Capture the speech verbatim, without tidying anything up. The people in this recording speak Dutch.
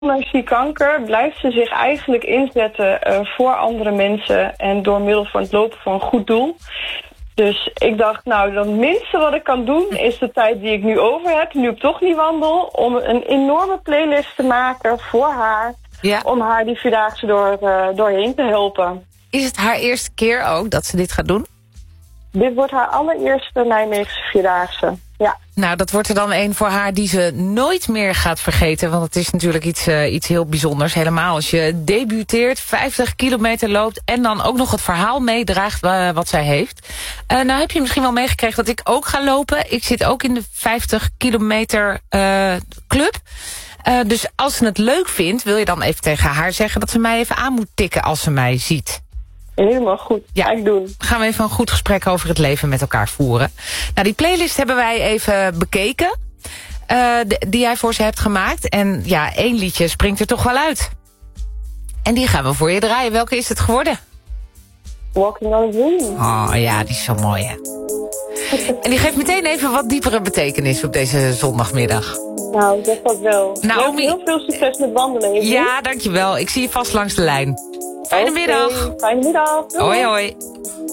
ondanks die kanker blijft ze zich eigenlijk inzetten uh, voor andere mensen en door middel van het lopen van een goed doel. Dus ik dacht, nou, het minste wat ik kan doen is de tijd die ik nu over heb, nu ik toch niet wandel, om een enorme playlist te maken voor haar, ja. om haar die Vierdaagse door, uh, doorheen te helpen. Is het haar eerste keer ook dat ze dit gaat doen? Dit wordt haar allereerste Nijmeegse Vierdaagse, ja. Nou, dat wordt er dan een voor haar die ze nooit meer gaat vergeten. Want het is natuurlijk iets, uh, iets heel bijzonders. Helemaal als je debuteert, vijftig kilometer loopt en dan ook nog het verhaal meedraagt uh, wat zij heeft. Uh, nou heb je misschien wel meegekregen dat ik ook ga lopen. Ik zit ook in de vijftig kilometer uh, club. Uh, dus als ze het leuk vindt, wil je dan even tegen haar zeggen dat ze mij even aan moet tikken als ze mij ziet. Helemaal goed, ja. Ga ik doen. Gaan we even een goed gesprek over het leven met elkaar voeren. Nou, die playlist hebben wij even bekeken. Uh, de, die jij voor ze hebt gemaakt. En ja, één liedje springt er toch wel uit. En die gaan we voor je draaien. Welke is het geworden? Walking on a Dream. Oh ja, die is zo mooi, hè. En die geeft meteen even wat diepere betekenis op deze zondagmiddag. Nou, dat was wel. Naomi, heel veel succes met wandelen. Even. Ja, dankjewel. Ik zie je vast langs de lijn. Fijne okay, middag. Fijne middag. Doei. Hoi, hoi.